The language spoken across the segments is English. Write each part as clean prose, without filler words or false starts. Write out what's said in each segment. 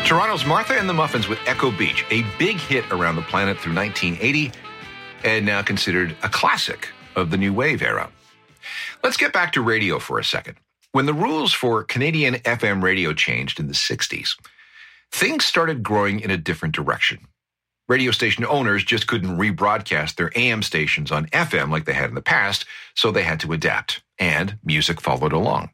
Toronto's Martha and the Muffins with Echo Beach, a big hit around the planet through 1980, and now considered a classic of the new wave era. Let's get back to radio for a second. When the rules for Canadian FM radio changed in the 60s, things started growing in a different direction. Radio station owners just couldn't rebroadcast their AM stations on FM like they had in the past, so they had to adapt, and music followed along.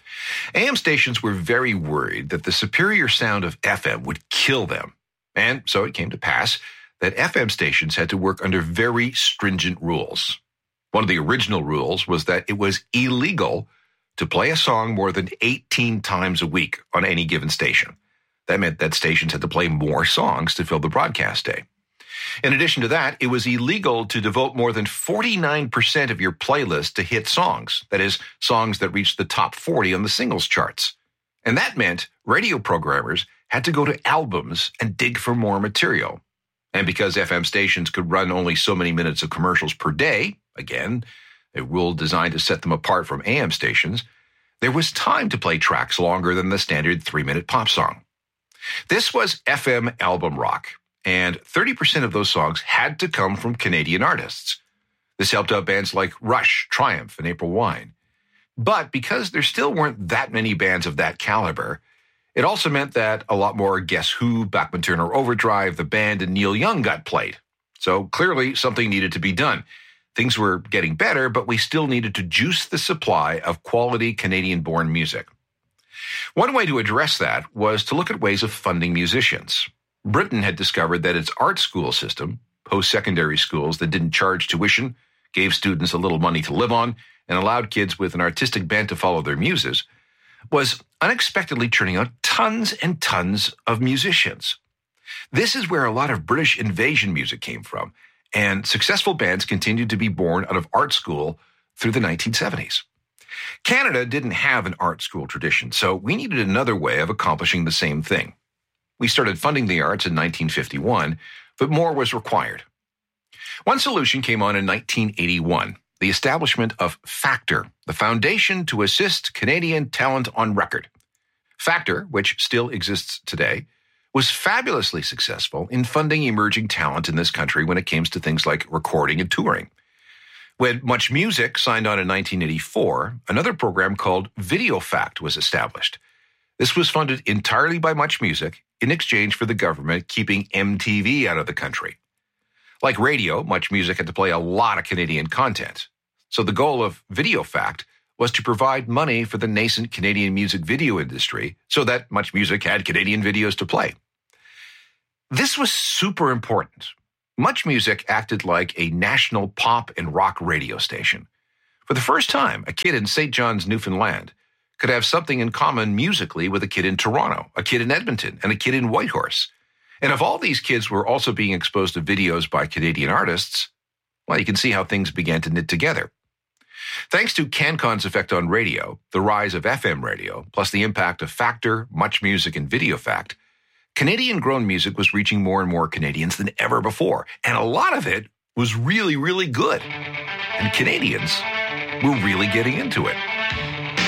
AM stations were very worried that the superior sound of FM would kill them, and so it came to pass that FM stations had to work under very stringent rules. One of the original rules was that it was illegal to play a song more than 18 times a week on any given station. That meant that stations had to play more songs to fill the broadcast day. In addition to that, it was illegal to devote more than 49% of your playlist to hit songs, that is, songs that reached the top 40 on the singles charts. And that meant radio programmers had to go to albums and dig for more material. And because FM stations could run only so many minutes of commercials per day, again, a rule designed to set them apart from AM stations, there was time to play tracks longer than the standard 3-minute pop song. This was FM album rock, and 30% of those songs had to come from Canadian artists. This helped out bands like Rush, Triumph, and April Wine. But because there still weren't that many bands of that caliber, it also meant that a lot more Guess Who, Bachman Turner Overdrive, The Band, and Neil Young got played. So clearly something needed to be done. Things were getting better, but we still needed to juice the supply of quality Canadian-born music. One way to address that was to look at ways of funding musicians. Britain had discovered that its art school system, post-secondary schools that didn't charge tuition, gave students a little money to live on, and allowed kids with an artistic bent to follow their muses, was unexpectedly churning out tons and tons of musicians. This is where a lot of British invasion music came from, and successful bands continued to be born out of art school through the 1970s. Canada didn't have an art school tradition, so we needed another way of accomplishing the same thing. We started funding the arts in 1951, but more was required. One solution came on in 1981, the establishment of Factor, the foundation to assist Canadian talent on record. Factor, which still exists today, was fabulously successful in funding emerging talent in this country when it came to things like recording and touring. When Much Music signed on in 1984, another program called VideoFact was established. This was funded entirely by Much Music in exchange for the government keeping MTV out of the country. Like radio, Much Music had to play a lot of Canadian content. So the goal of VideoFact was to provide money for the nascent Canadian music video industry so that Much Music had Canadian videos to play. This was super important. Much Music acted like a national pop and rock radio station. For the first time, a kid in St. John's, Newfoundland, could have something in common musically with a kid in Toronto, a kid in Edmonton, and a kid in Whitehorse. And if all these kids were also being exposed to videos by Canadian artists, well, you can see how things began to knit together. Thanks to CanCon's effect on radio, the rise of FM radio, plus the impact of Factor, Much Music, and VideoFact, Canadian-grown music was reaching more and more Canadians than ever before, and a lot of it was really, really good. And Canadians were really getting into it.